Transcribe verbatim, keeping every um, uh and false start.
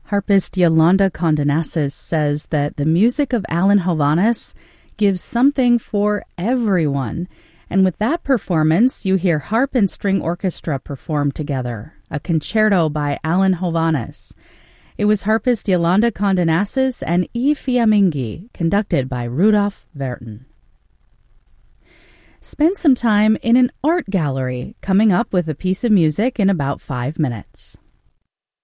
Harpist Yolanda Condenasis says that the music of Alan Hovhaness gives something for everyone. And with that performance, you hear harp and string orchestra perform together, a concerto by Alan Hovhaness. It was harpist Yolanda Condenasis and E. Fiammingi, conducted by Rudolf Verton. Spend some time in an art gallery, coming up with a piece of music in about five minutes.